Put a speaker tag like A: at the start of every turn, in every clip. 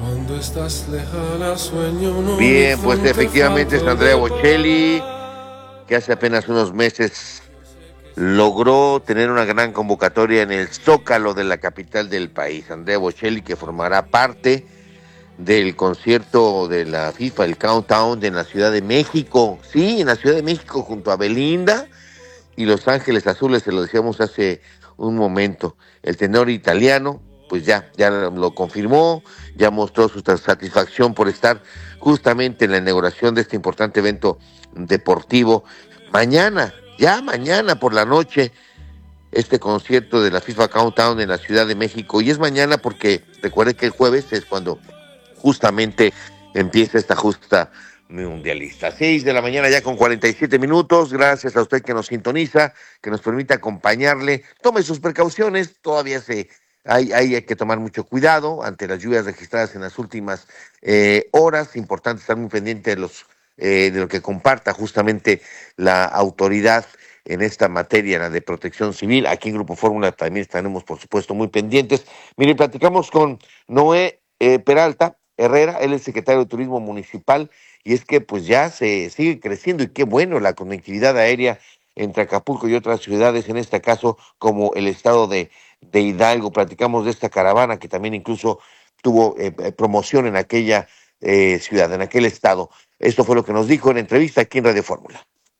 A: Cuando estás lejana sueño un
B: Bien, pues
A: horizonte
B: efectivamente es
A: falto
B: Andrea
A: de
B: Bocelli, que hace apenas unos meses logró tener una gran convocatoria en el Zócalo de la capital del país. Andrea Bocelli, que formará parte del concierto de la FIFA, el Countdown en la Ciudad de México. Sí, en la Ciudad de México, junto a Belinda y Los Ángeles Azules, se lo decíamos hace un momento. El tenor italiano, pues ya lo confirmó, ya mostró su satisfacción por estar justamente en la inauguración de este importante evento deportivo. Mañana, ya mañana por la noche, este concierto de la FIFA Countdown en la Ciudad de México. Y es mañana porque recuerde que el jueves es cuando justamente empieza esta justa mundialista. 6 de la mañana ya con 47 minutos. Gracias a usted que nos sintoniza, que nos permite acompañarle. Tome sus precauciones, todavía hay que tomar mucho cuidado ante las lluvias registradas en las últimas horas. Importante estar muy pendiente de lo que comparta justamente la autoridad en esta materia, la de protección civil. Aquí en Grupo Fórmula también estaremos, por supuesto, muy pendientes. Mire, platicamos con Noé Peralta Herrera, él es secretario de Turismo Municipal, y es que pues ya se sigue creciendo, y qué bueno la conectividad aérea entre Acapulco y otras ciudades, en este caso como el estado de Hidalgo. Platicamos de esta caravana que también incluso tuvo promoción en aquella ciudad, en aquel estado. Esto fue lo que nos dijo en entrevista aquí en Radio Fórmula.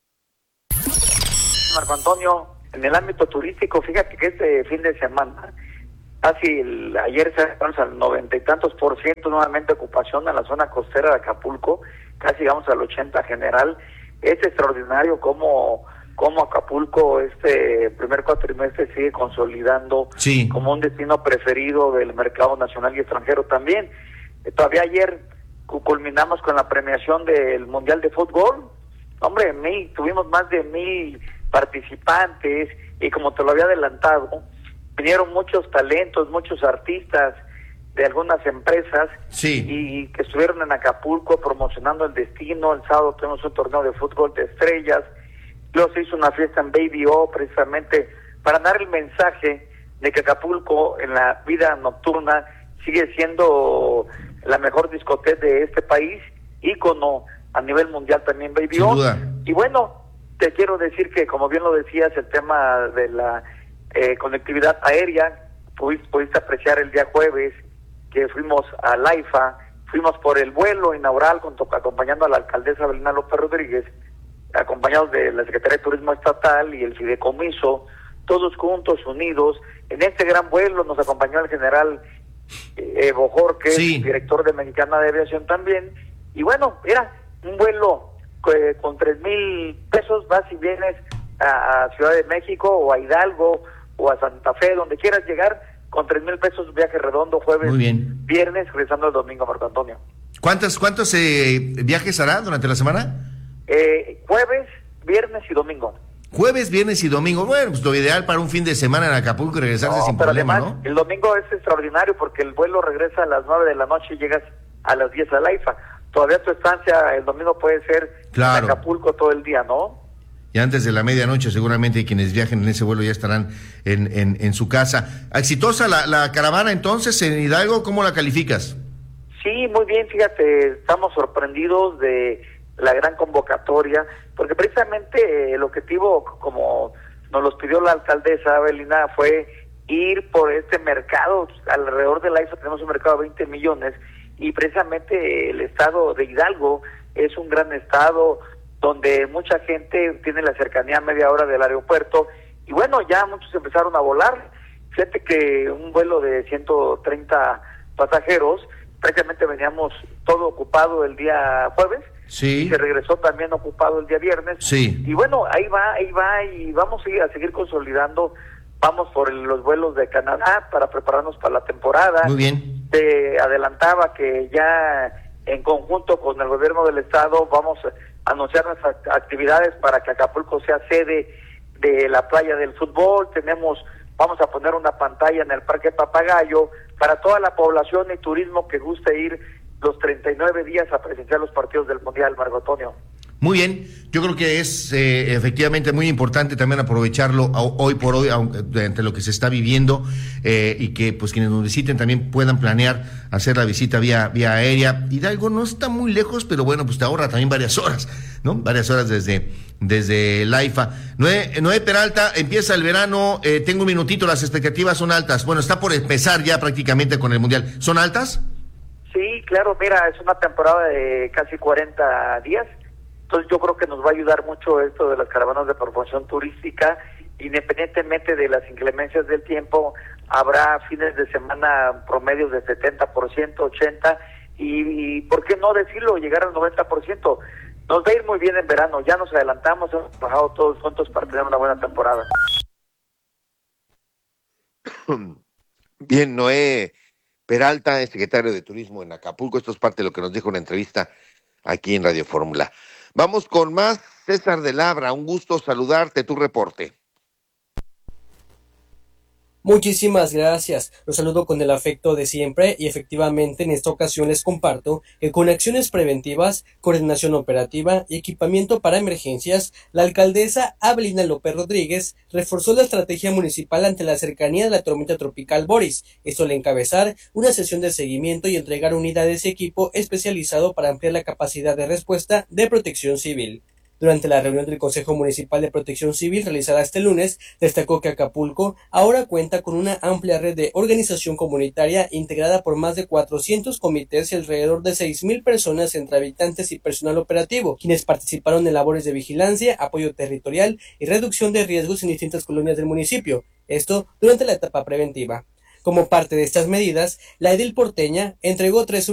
C: Marco Antonio, en el ámbito turístico, fíjate que este fin de semana, ayer cerramos al 90 y tantos % nuevamente ocupación en la zona costera de Acapulco, casi llegamos al 80 general. Es extraordinario cómo Acapulco este primer cuatrimestre sigue consolidando como un destino preferido del mercado nacional y extranjero también. Todavía ayer culminamos con la premiación del Mundial de Fútbol. Hombre, tuvimos más de 1,000 participantes, y como te lo había adelantado, vinieron muchos talentos, muchos artistas de algunas empresas y que estuvieron en Acapulco promocionando el destino. El sábado tuvimos un torneo de fútbol de estrellas, luego se hizo una fiesta en Baby O, precisamente para dar el mensaje de que Acapulco en la vida nocturna sigue siendo la mejor discoteca de este país, ícono a nivel mundial también Baby O. Y bueno, te quiero decir que, como bien lo decías, el tema de la conectividad aérea, pudiste apreciar el día jueves que fuimos a Laifa, fuimos por el vuelo inaugural acompañando a la alcaldesa Belinda López Rodríguez, acompañados de la Secretaría de Turismo Estatal y el Fideicomiso, todos juntos, unidos. En este gran vuelo nos acompañó el general Bojor, que es director de Mexicana de Aviación también. Y bueno, era un vuelo con 3,000 pesos, vas y vienes a Ciudad de México o a Hidalgo o a Santa Fe, donde quieras llegar, con 3,000 pesos, viaje redondo, jueves, viernes, regresando el domingo, Marco Antonio.
D: ¿Cuántos viajes hará durante la semana?
C: Jueves, viernes y domingo.
D: Jueves, viernes y domingo. Bueno, pues lo ideal para un fin de semana en Acapulco y regresarse sin problema,
C: además,
D: ¿no?
C: El domingo es extraordinario porque el vuelo regresa a las 9 de la noche y llegas a las 10 a Laifa. Todavía tu estancia el domingo puede ser en Acapulco todo el día, ¿no?
D: Y antes de la medianoche seguramente quienes viajen en ese vuelo ya estarán en su casa. ¿Exitosa la caravana entonces en Hidalgo? ¿Cómo la calificas?
C: Sí, muy bien, fíjate, estamos sorprendidos de la gran convocatoria, porque precisamente el objetivo, como nos los pidió la alcaldesa Belinda, fue ir por este mercado. Alrededor de la isla tenemos un mercado de 20 millones, y precisamente el estado de Hidalgo es un gran estado donde mucha gente tiene la cercanía a media hora del aeropuerto, y bueno, ya muchos empezaron a volar. Fíjate que un vuelo de 130 pasajeros, prácticamente veníamos todo ocupado el día jueves, y se regresó también ocupado el día viernes, y bueno, ahí va, y vamos a seguir consolidando. Vamos por los vuelos de Canadá para prepararnos para la temporada.
D: Muy bien.
C: Te adelantaba que ya en conjunto con el gobierno del estado vamos a anunciar nuestras actividades para que Acapulco sea sede de la playa del fútbol. Vamos a poner una pantalla en el Parque Papagayo para toda la población y turismo que guste ir los 39 días a presenciar los partidos del Mundial, Marco Antonio.
D: Muy bien, yo creo que es efectivamente muy importante también aprovecharlo hoy por hoy, entre lo que se está viviendo, y que pues quienes nos visiten también puedan planear hacer la visita vía aérea. Hidalgo no está muy lejos, pero bueno, pues te ahorra también varias horas, ¿no? Varias horas desde el AIFA. Noé Peralta, empieza el verano, tengo un minutito, las expectativas son altas. Bueno, está por empezar ya prácticamente con el Mundial. ¿Son altas?
C: Sí, claro, mira, es una temporada de casi 40 días, entonces yo creo que nos va a ayudar mucho esto de las caravanas de promoción turística, independientemente de las inclemencias del tiempo, habrá fines de semana promedios de 70%, 80%, y ¿por qué no decirlo? Llegar al 90%. Nos va a ir muy bien en verano, ya nos adelantamos, hemos trabajado todos juntos para tener una buena temporada.
B: Bien, Noé Peralta, es secretario de Turismo en Acapulco. Esto es parte de lo que nos dijo en la entrevista aquí en Radio Fórmula. Vamos con más. César de Labra, un gusto saludarte, tu reporte.
E: Muchísimas gracias. Los saludo con el afecto de siempre y efectivamente en esta ocasión les comparto que con acciones preventivas, coordinación operativa y equipamiento para emergencias, la alcaldesa Abelina López Rodríguez reforzó la estrategia municipal ante la cercanía de la tormenta tropical Boris, esto al encabezar una sesión de seguimiento y entregar unidades y equipo especializado para ampliar la capacidad de respuesta de protección civil. Durante la reunión del Consejo Municipal de Protección Civil realizada este lunes, destacó que Acapulco ahora cuenta con una amplia red de organización comunitaria integrada por más de 400 comités y alrededor de 6,000 personas entre habitantes y personal operativo, quienes participaron en labores de vigilancia, apoyo territorial y reducción de riesgos en distintas colonias del municipio, esto durante la etapa preventiva. Como parte de estas medidas, la edil porteña entregó 3